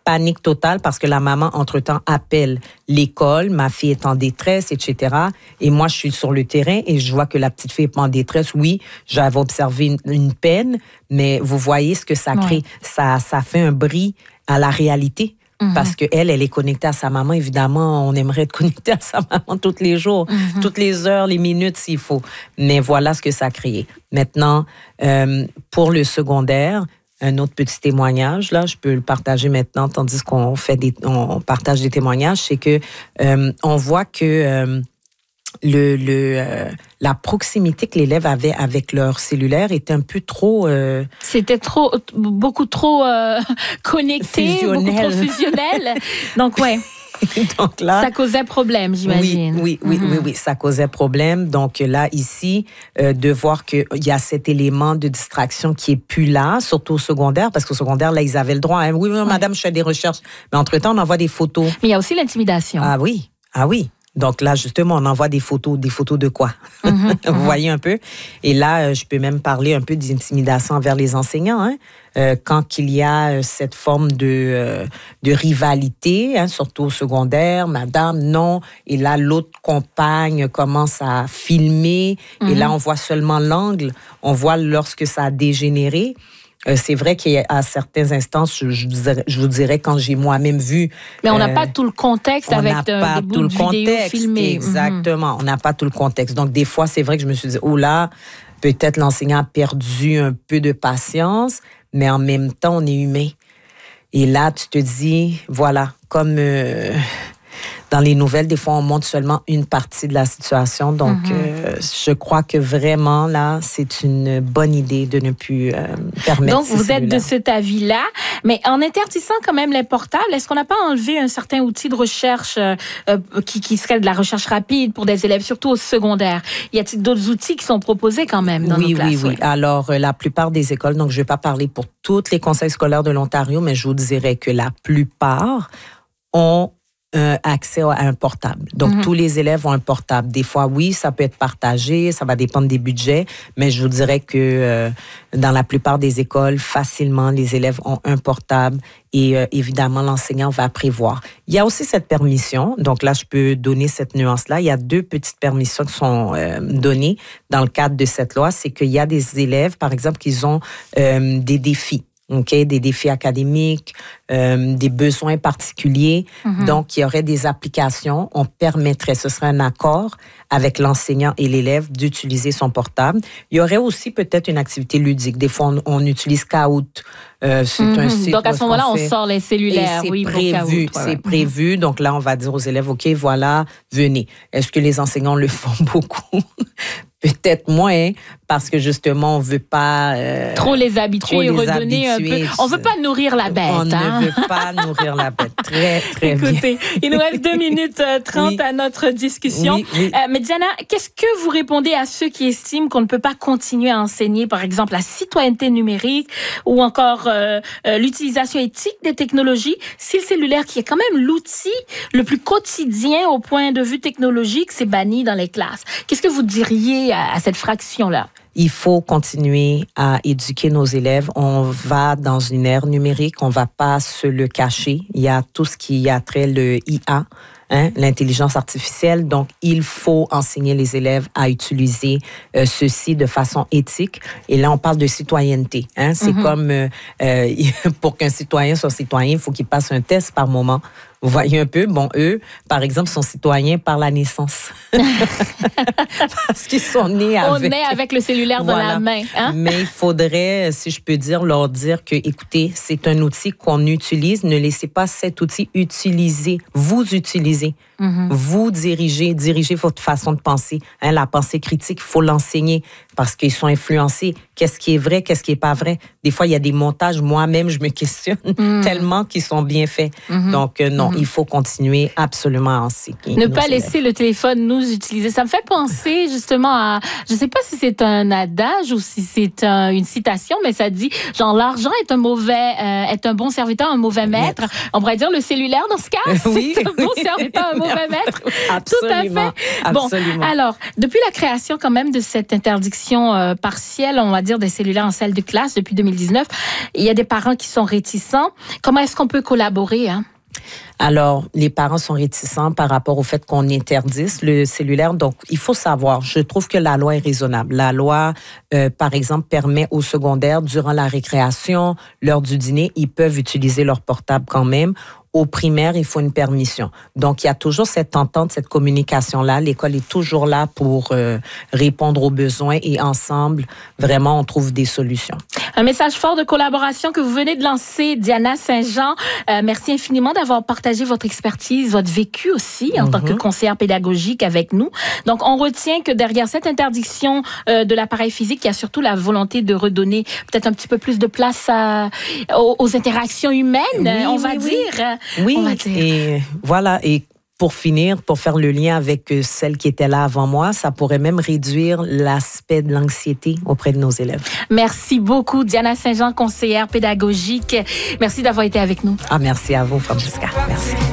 panique totale parce que la maman, entre-temps, appelle l'école. Ma fille est en détresse, etc. Et moi, je suis sur le terrain et je vois que la petite fille est pas en détresse. Oui, j'avais observé une peine, mais vous voyez ce que ça crée. Ça fait un bris à la réalité. Parce qu'elle est connectée à sa maman. Évidemment, on aimerait être connecté à sa maman tous les jours, toutes les heures, les minutes s'il faut. Mais voilà ce que ça a créé. Maintenant, pour le secondaire, un autre petit témoignage, là, je peux le partager maintenant, tandis qu'on on partage des témoignages, c'est que on voit que la proximité que l'élève avait avec leur cellulaire était un peu trop... C'était beaucoup trop connecté, beaucoup trop fusionnel. Donc, ouais. Donc là, ça causait problème, j'imagine. Oui, ça causait problème. Donc là, ici, de voir qu'il y a cet élément de distraction qui est plus là, surtout au secondaire, parce qu'au secondaire, là, ils avaient le droit. Hein. Oui, madame, je fais des recherches. Mais entre-temps, on envoie des photos. Mais il y a aussi l'intimidation. Ah oui. Donc là, justement, on envoie des photos de quoi? Vous voyez un peu? Et là, je peux même parler un peu d'intimidation envers les enseignants. Hein? Quand il y a cette forme de rivalité, hein, surtout au secondaire, madame, non. Et là, l'autre compagne commence à filmer. Et là, on voit seulement l'angle. On voit lorsque ça a dégénéré. C'est vrai qu'à certains instants, je vous dirais, quand j'ai moi-même vu... Mais on n'a pas tout le contexte avec des bouts de vidéo filmés. Exactement, on n'a pas tout le contexte. Donc, des fois, c'est vrai que je me suis dit, oh là, peut-être l'enseignant a perdu un peu de patience, mais en même temps, on est humain. Et là, tu te dis, voilà, comme... dans les nouvelles, des fois, on montre seulement une partie de la situation. Donc, je crois que vraiment, là, c'est une bonne idée de ne plus permettre. Donc, vous êtes de cet avis-là. Mais en interdisant quand même les portables, est-ce qu'on n'a pas enlevé un certain outil de recherche qui serait de la recherche rapide pour des élèves, surtout au secondaire? Y a-t-il d'autres outils qui sont proposés quand même dans nos classes? Oui. Alors, la plupart des écoles, donc je ne vais pas parler pour tous les conseils scolaires de l'Ontario, mais je vous dirais que la plupart ont accès à un portable. Donc, tous les élèves ont un portable. Des fois, oui, ça peut être partagé, ça va dépendre des budgets, mais je vous dirais que dans la plupart des écoles, facilement, les élèves ont un portable et évidemment, l'enseignant va prévoir. Il y a aussi cette permission. Donc là, je peux donner cette nuance-là. Il y a 2 petites permissions qui sont données dans le cadre de cette loi. C'est qu'il y a des élèves, par exemple, qui ont des défis. Des défis académiques, des besoins particuliers. Donc, il y aurait des applications. On permettrait, ce serait un accord avec l'enseignant et l'élève d'utiliser son portable. Il y aurait aussi peut-être une activité ludique. Des fois, on utilise Kahoot. C'est un site. Donc, à ce moment-là, on sort les cellulaires. C'est prévu. C'est prévu. Donc là, on va dire aux élèves, OK, voilà, venez. Est-ce que les enseignants le font beaucoup? Peut-être moins, parce que justement, on ne veut pas... trop les habituer et redonner un peu... On ne veut pas nourrir la bête. On ne veut pas nourrir la bête. Très, très bien. Écoutez, il nous reste 2 minutes 30 à notre discussion. Mais Diana, qu'est-ce que vous répondez à ceux qui estiment qu'on ne peut pas continuer à enseigner, par exemple, la citoyenneté numérique ou encore l'utilisation éthique des technologies si le cellulaire, qui est quand même l'outil le plus quotidien au point de vue technologique, c'est banni dans les classes? Qu'est-ce que vous diriez à cette fraction-là? Il faut continuer à éduquer nos élèves. On va dans une ère numérique, on ne va pas se le cacher. Il y a tout ce qui a trait le IA, l'intelligence artificielle. Donc, il faut enseigner les élèves à utiliser ceci de façon éthique. Et là, on parle de citoyenneté. C'est comme pour qu'un citoyen soit citoyen, il faut qu'il passe un test par moment. Vous voyez un peu, eux, par exemple, sont citoyens par la naissance. Parce qu'ils sont nés avec... On naît avec le cellulaire dans la main. Mais il faudrait, si je peux dire, leur dire que, écoutez, c'est un outil qu'on utilise. Ne laissez pas cet outil utiliser. Vous utilisez. Vous dirigez votre façon de penser. La pensée critique, il faut l'enseigner parce qu'ils sont influencés. Qu'est-ce qui est vrai, qu'est-ce qui n'est pas vrai? Des fois, il y a des montages, moi-même, je me questionne tellement qu'ils sont bien faits. Donc, non, il faut continuer absolument à enseigner. Ne pas laisser le téléphone nous utiliser. Ça me fait penser justement à... Je ne sais pas si c'est un adage ou si c'est une citation, mais ça dit, genre, l'argent est un bon serviteur, un mauvais maître. On pourrait dire le cellulaire dans ce cas, c'est un bon serviteur, un mauvais maître. Absolument. Tout à fait. Bon, alors, depuis la création quand même de cette interdiction l'utilisation partielle, on va dire, des cellulaires en salle de classe depuis 2019. Il y a des parents qui sont réticents. Comment est-ce qu'on peut collaborer, hein? Alors, les parents sont réticents par rapport au fait qu'on interdise le cellulaire. Donc, il faut savoir, je trouve que la loi est raisonnable. La loi, par exemple, permet aux secondaires, durant la récréation, l'heure du dîner, ils peuvent utiliser leur portable quand même. Au primaire, il faut une permission. Donc, il y a toujours cette entente, cette communication-là. L'école est toujours là pour répondre aux besoins et ensemble, vraiment, on trouve des solutions. Un message fort de collaboration que vous venez de lancer, Diana Saint-Jean. Merci infiniment d'avoir partagé votre expertise, votre vécu aussi en tant que conseillère pédagogique avec nous. Donc, on retient que derrière cette interdiction de l'appareil physique, il y a surtout la volonté de redonner peut-être un petit peu plus de place aux interactions humaines, on va dire. Oui, et voilà. Et pour finir, pour faire le lien avec celle qui était là avant moi, ça pourrait même réduire l'aspect de l'anxiété auprès de nos élèves. Merci beaucoup, Diana Saint-Jean, conseillère pédagogique. Merci d'avoir été avec nous. Merci à vous, Francesca. Merci.